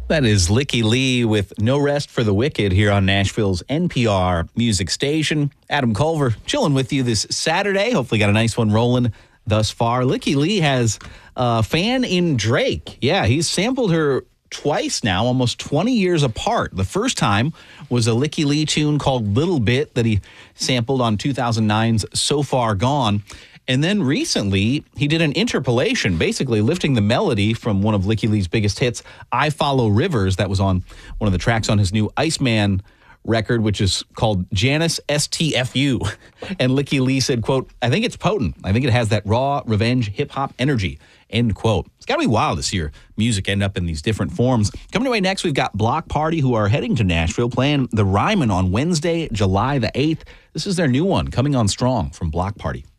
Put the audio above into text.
That is Licky Lee with No Rest for the Wicked here on Nashville's NPR music station. Adam Culver chilling with you this Saturday. Hopefully got a nice one rolling thus far. Licky Lee has a fan in Drake. Yeah, he's sampled her twice now, almost 20 years apart. The first time was a Licky Lee tune called Little Bit that he sampled on 2009's So Far Gone. And then recently, he did an interpolation, basically lifting the melody from one of Licky Lee's biggest hits, I Follow Rivers. That was on one of the tracks on his new Iceman record, which is called Janice STFU. And Licky Lee said, quote, I think it's potent. I think it has that raw revenge hip-hop energy, end quote. It's got to be wild to see your music end up in these different forms. Coming away next, we've got Block Party, who are heading to Nashville, playing the Ryman on Wednesday, July the 8th. This is their new one, Coming On Strong from Block Party.